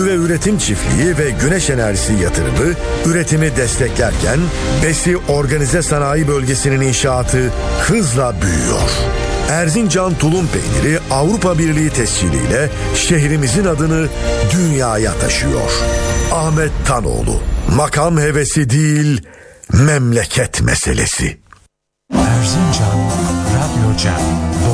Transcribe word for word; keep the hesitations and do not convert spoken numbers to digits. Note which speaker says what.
Speaker 1: ve üretim çiftliği ve güneş enerjisi yatırımı üretimi desteklerken Besi Organize Sanayi Bölgesi'nin inşaatı hızla büyüyor. Erzincan tulum peyniri Avrupa Birliği tesciliyle şehrimizin adını dünyaya taşıyor. Ahmet Tanoğlu, makam hevesi değil, memleket meselesi.
Speaker 2: Erzincan Radyo Cem.